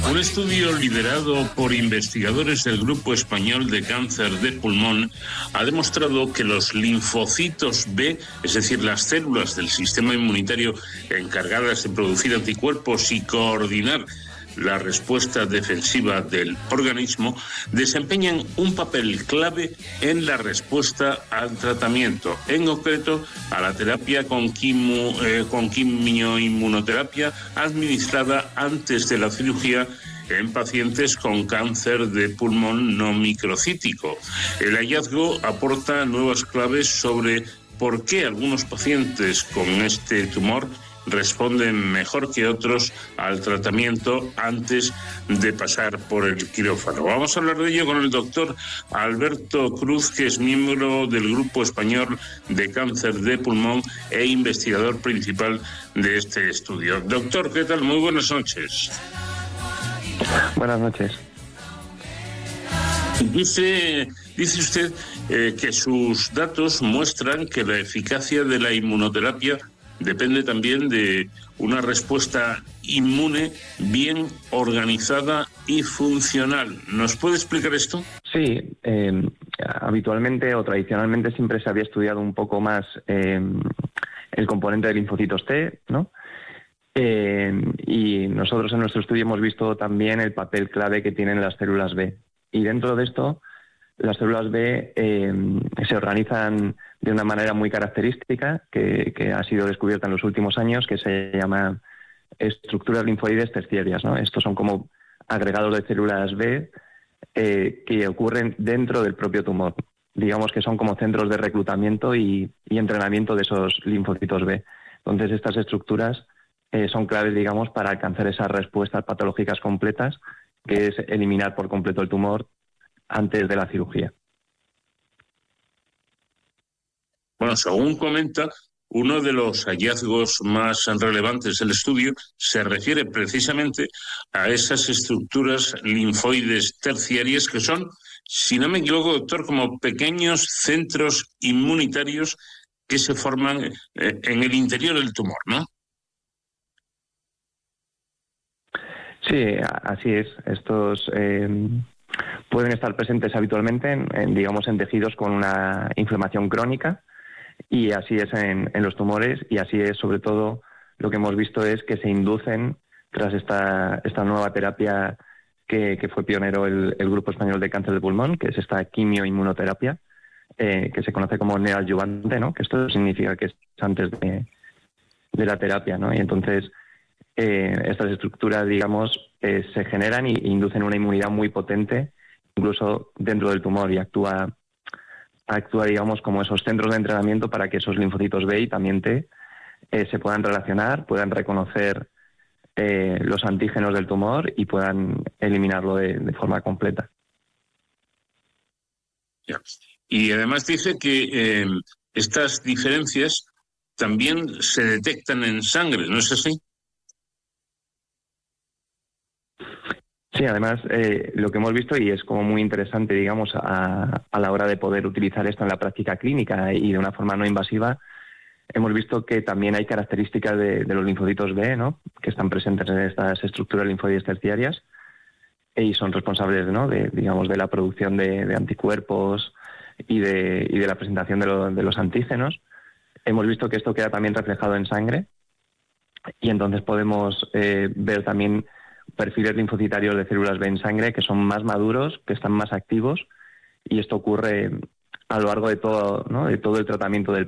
Un estudio liderado por investigadores del Grupo Español de Cáncer de Pulmón ha demostrado que los linfocitos B, es decir, las células del sistema inmunitario encargadas de producir anticuerpos y coordinar la respuesta defensiva del organismo, desempeñan un papel clave en la respuesta al tratamiento, en concreto a la terapia con quimioinmunoterapia administrada antes de la cirugía en pacientes con cáncer de pulmón no microcítico. El hallazgo aporta nuevas claves sobre por qué algunos pacientes con este tumor responden mejor que otros al tratamiento antes de pasar por el quirófano. Vamos a hablar de ello con el doctor Alberto Cruz, que es miembro del Grupo Español de Cáncer de Pulmón e investigador principal de este estudio. Doctor, ¿qué tal? Muy buenas noches. Buenas noches. Dice usted que sus datos muestran que la eficacia de la inmunoterapia depende también de una respuesta inmune bien organizada y funcional. ¿Nos puede explicar esto? Sí, habitualmente o tradicionalmente siempre se había estudiado un poco más el componente de linfocitos T, ¿no? Y nosotros en nuestro estudio hemos visto también el papel clave que tienen las células B. Y dentro de esto, las células B se organizan de una manera muy característica que ha sido descubierta en los últimos años, que se llama estructuras linfoides terciarias, ¿no? Estos son como agregados de células B que ocurren dentro del propio tumor. Digamos que son como centros de reclutamiento y entrenamiento de esos linfocitos B. Entonces, estas estructuras son claves, digamos, para alcanzar esas respuestas patológicas completas, que es eliminar por completo el tumor antes de la cirugía. Bueno, según comenta, uno de los hallazgos más relevantes del estudio se refiere precisamente a esas estructuras linfoides terciarias que son, si no me equivoco, doctor, como pequeños centros inmunitarios que se forman en el interior del tumor, ¿no? Sí, así es. Estos pueden estar presentes habitualmente en tejidos con una inflamación crónica, y así es en los tumores, y así es sobre todo lo que hemos visto es que se inducen tras esta nueva terapia que fue pionero el Grupo Español de Cáncer de Pulmón, que es esta quimioinmunoterapia, que se conoce como neoadyuvante, ¿no? Que esto significa que es antes de la terapia, ¿no? Y entonces estas estructuras, digamos, se generan y inducen una inmunidad muy potente, incluso dentro del tumor, y actúa, digamos, como esos centros de entrenamiento para que esos linfocitos B y también T se puedan relacionar, puedan reconocer los antígenos del tumor y puedan eliminarlo de forma completa. Y además dice que estas diferencias también se detectan en sangre, ¿no es así? Sí, además lo que hemos visto, y es como muy interesante, digamos, a la hora de poder utilizar esto en la práctica clínica y de una forma no invasiva, hemos visto que también hay características de los linfocitos B, ¿no? Que están presentes en estas estructuras linfoides terciarias y son responsables, ¿no? de la producción de anticuerpos y de la presentación de los antígenos. Hemos visto que esto queda también reflejado en sangre, y entonces podemos ver también perfiles linfocitarios de células B en sangre que son más maduros, que están más activos, y esto ocurre a lo largo de todo, ¿no? De todo el tratamiento del